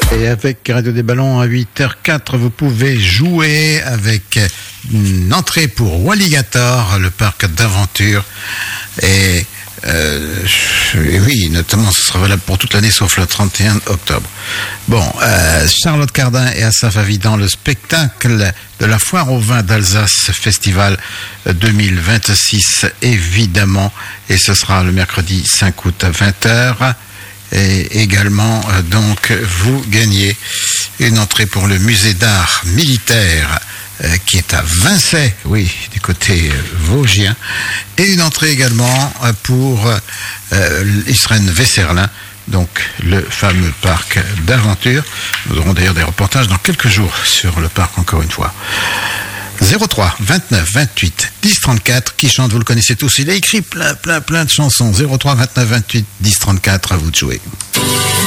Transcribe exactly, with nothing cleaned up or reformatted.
Et avec Radio des Ballons à huit heures quatre, vous pouvez jouer avec une entrée pour Walligator, le parc d'aventure. Et, euh, et oui, notamment, ce sera valable pour toute l'année sauf le trente et un octobre. Bon, euh, Charlotte Cardin et Assaf Avidan, le spectacle de la Foire au vin d'Alsace Festival deux mille vingt-six, évidemment. Et ce sera le mercredi cinq août à vingt heures. Et également, euh, donc, vous gagnez une entrée pour le musée d'art militaire euh, qui est à Vincey, oui, du côté euh, vosgien, et une entrée également euh, pour euh, Israël Vesserlin, donc le fameux parc d'aventure. Nous aurons d'ailleurs des reportages dans quelques jours sur le parc, encore une fois. zéro trois vingt-neuf vingt-huit dix trente-quatre, qui chante, vous le connaissez tous, il a écrit plein plein plein de chansons. Zéro trois vingt-neuf vingt-huit dix trente-quatre, à vous de jouer.